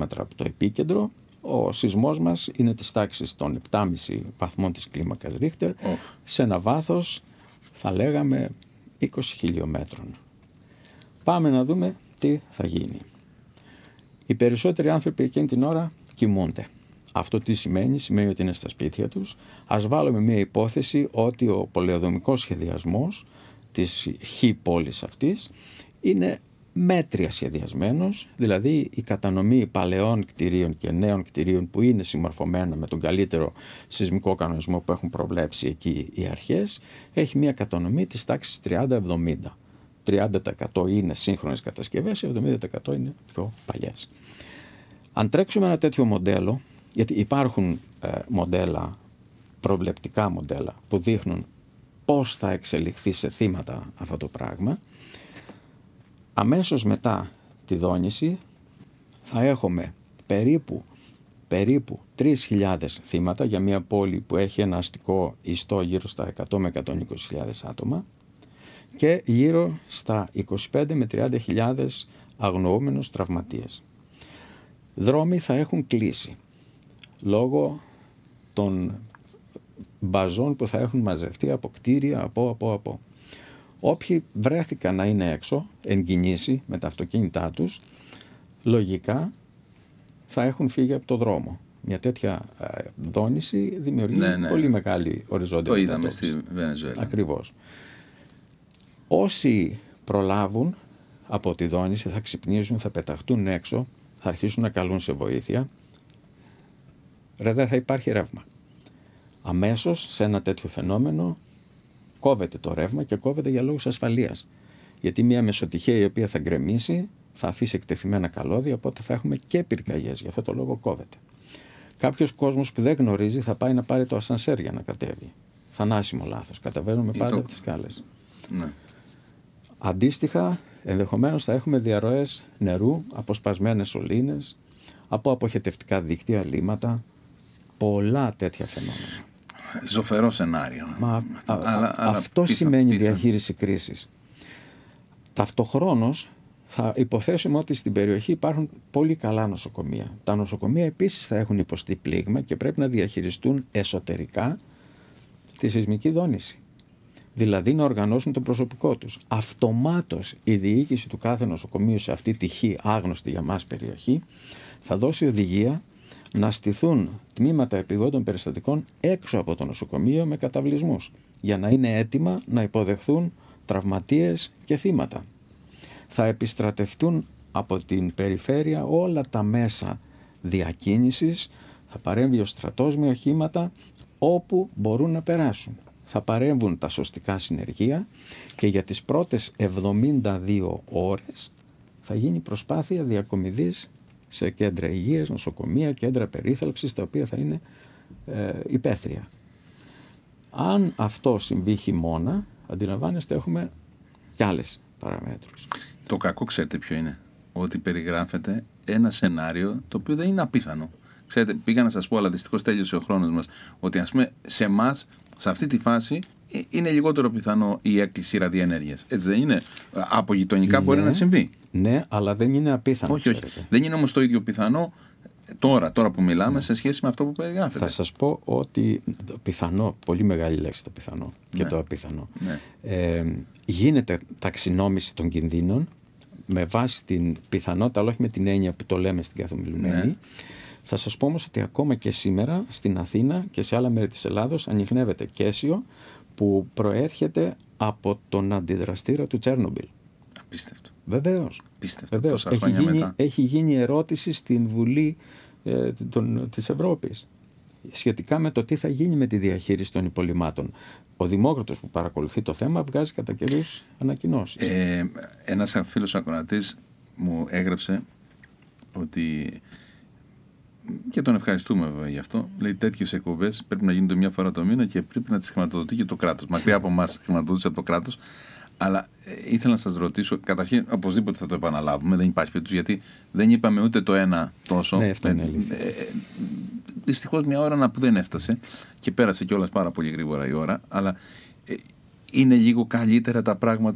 χιλιόμετρα από το επίκεντρο. Ο σεισμός μας είναι της τάξης των 7,5 βαθμών της κλίμακας Ρίχτερ, σε ένα βάθος, θα λέγαμε, 20 χιλιόμετρων. Πάμε να δούμε τι θα γίνει. Οι περισσότεροι άνθρωποι εκείνη την ώρα κοιμούνται. Αυτό τι σημαίνει? Σημαίνει ότι είναι στα σπίτια τους. Ας βάλουμε μια υπόθεση ότι ο πολεοδομικός σχεδιασμός της πόλης αυτής είναι μέτρια σχεδιασμένος, δηλαδή η κατανομή παλαιών κτηρίων και νέων κτηρίων που είναι συμμορφωμένα με τον καλύτερο σεισμικό κανονισμό που έχουν προβλέψει εκεί οι αρχές, έχει μια κατανομή της τάξης 30-70. 30% είναι σύγχρονες κατασκευές, 70% είναι πιο παλιές. Αν τρέξουμε ένα τέτοιο μοντέλο, γιατί υπάρχουν μοντέλα, προβλεπτικά μοντέλα που δείχνουν πώς θα εξελιχθεί σε θύματα αυτό το πράγμα, αμέσως μετά τη δόνηση θα έχουμε περίπου 3.000 θύματα για μια πόλη που έχει ένα αστικό ιστό γύρω στα 100 με 120.000 άτομα και γύρω στα 25 με 30.000 αγνοούμενους τραυματίες. Δρόμοι θα έχουν κλείσει λόγω των μπαζών που θα έχουν μαζευτεί από κτίρια, από. Όποιοι βρέθηκαν να είναι έξω, εν κινήσει με τα αυτοκίνητά τους, λογικά θα έχουν φύγει από το δρόμο. Μια τέτοια δόνηση δημιουργεί πολύ μεγάλη οριζόντια. Το είδαμε στη Βενεζουέλα. Ακριβώς. Όσοι προλάβουν από τη δόνηση θα ξυπνήσουν, θα πεταχτούν έξω, θα αρχίσουν να καλούν σε βοήθεια. Δεν θα υπάρχει ρεύμα. Αμέσως σε ένα τέτοιο φαινόμενο κόβεται το ρεύμα και κόβεται για λόγους ασφαλείας. Γιατί μια μεσοτυχία η οποία θα γκρεμίσει θα αφήσει εκτεθειμένα καλώδια, οπότε θα έχουμε και πυρκαγιές. Γι' αυτό το λόγο κόβεται. Κάποιος κόσμος που δεν γνωρίζει θα πάει να πάρει το ασανσέρ για να κατέβει. Θανάσιμο λάθος. Κατεβαίνουμε πάντα από τις σκάλες. Ναι. Αντίστοιχα, ενδεχομένως θα έχουμε διαρροές νερού από σπασμένες σωλήνες, από αποχετευτικά δίκτυα, λίμματα, πολλά τέτοια φαινόμενα. Ζωφερό σενάριο. Αυτό σημαίνει διαχείριση κρίσης. Ταυτοχρόνως θα υποθέσουμε ότι στην περιοχή υπάρχουν πολύ καλά νοσοκομεία. Τα νοσοκομεία επίσης θα έχουν υποστεί πλήγμα και πρέπει να διαχειριστούν εσωτερικά τη σεισμική δόνηση. Δηλαδή να οργανώσουν το προσωπικό τους. Αυτομάτως η διοίκηση του κάθε νοσοκομείου σε αυτή τη άγνωστη για μας περιοχή θα δώσει οδηγία να στηθούν τμήματα επιγόντων περιστατικών έξω από το νοσοκομείο με καταβλισμούς για να είναι έτοιμα να υποδεχθούν τραυματίες και θύματα. Θα επιστρατευτούν από την περιφέρεια όλα τα μέσα διακίνησης, θα παρέμβει ο στρατός με οχήματα όπου μπορούν να περάσουν. Θα παρέμβουν τα σωστικά συνεργεία και για τις πρώτες 72 ώρες θα γίνει προσπάθεια διακομιδής σε κέντρα υγείας, νοσοκομεία, κέντρα περίθαλψης, τα οποία θα είναι υπαίθρια. Αν αυτό συμβεί χειμώνα, αντιλαμβάνεστε, έχουμε κι άλλες παραμέτρους. Το κακό ξέρετε ποιο είναι? Ότι περιγράφεται ένα σενάριο το οποίο δεν είναι απίθανο. Ξέρετε, πήγα να σας πω, αλλά δυστυχώς τέλειωσε ο χρόνος μας, ότι ας πούμε σε εμάς, σε αυτή τη φάση, είναι λιγότερο πιθανό η έκκληση ραδιενέργειας. Έτσι δεν είναι? Από γειτονικά μπορεί να συμβεί. Ναι, αλλά δεν είναι απίθανο. Όχι. Δεν είναι όμως το ίδιο πιθανό τώρα που μιλάμε, σε σχέση με αυτό που περιγράφεται. Θα σας πω ότι το πιθανό, πολύ μεγάλη λέξη το πιθανό και το απίθανο. Ναι. Γίνεται ταξινόμηση των κινδύνων με βάση την πιθανότητα, αλλά όχι με την έννοια που το λέμε στην καθομιλουμένη. Ναι. Θα σας πω όμως ότι ακόμα και σήμερα στην Αθήνα και σε άλλα μέρη της Ελλάδος ανιχνεύεται καίσιο που προέρχεται από τον αντιδραστήρα του Τσέρνομπιλ. Απίστευτο. Βεβαίως. Βεβαίως. Έχει γίνει ερώτηση στην Βουλή της Ευρώπης σχετικά με το τι θα γίνει με τη διαχείριση των υπολειμμάτων. Ο Δημόκρατος που παρακολουθεί το θέμα βγάζει κατά καιρούς ανακοινώσεις. Ένας φίλος ακροατής μου έγραψε ότι, και τον ευχαριστούμε βέβαια γι' αυτό, λέει τέτοιες εκπομπές πρέπει να γίνονται μια φορά το μήνα και πρέπει να τις χρηματοδοτεί και το κράτος. Μακριά από εμάς χρηματοδότηση από το κράτος. Αλλά ήθελα να σας ρωτήσω, καταρχήν οπωσδήποτε θα το επαναλάβουμε, δεν υπάρχει περίπτωση, γιατί δεν είπαμε ούτε το ένα τόσο. Ναι, αυτό είναι αλήθεια. Δυστυχώς μια ώρα που δεν έφτασε και πέρασε κιόλας πάρα πολύ γρήγορα η ώρα, αλλά είναι λίγο καλύτερα τα πράγματα